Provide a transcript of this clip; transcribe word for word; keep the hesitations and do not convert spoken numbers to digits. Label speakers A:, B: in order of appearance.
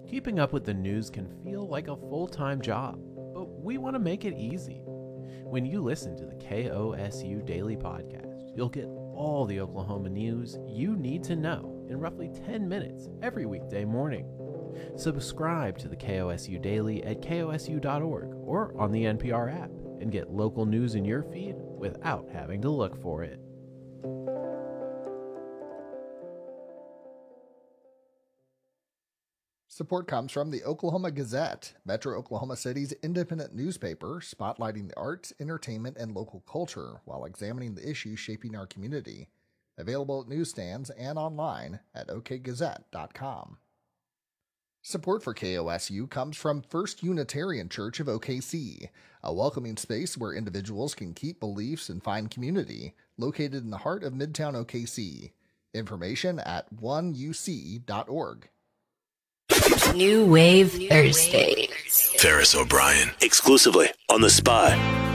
A: Keeping up with the news can feel like a full-time job, but we want to make it easy. When you listen to the K O S U Daily Podcast, you'll get all the Oklahoma news you need to know in roughly ten minutes every weekday morning. Subscribe to the K O S U Daily at K O S U dot org or on the N P R app and get local news in your feed without having to look for it.
B: Support comes from the Oklahoma Gazette, Metro Oklahoma City's independent newspaper, spotlighting the arts, entertainment, and local culture while examining the issues shaping our community. Available at newsstands and online at O K Gazette dot com. Support for K O S U comes from First Unitarian Church of O K C, a welcoming space where individuals can keep beliefs and find community, located in the heart of Midtown O K C. Information at one U C dot org.
C: New Wave Thursdays.
D: Ferris O'Brien, exclusively on The Spot.